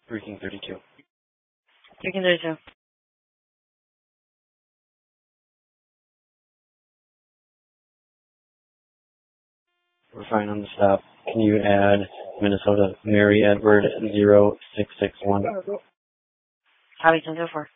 Freaking 32. Freaking 32. We're fine on the stop. Can you add Minnesota Mary Edward 0661? Copy, 10-4.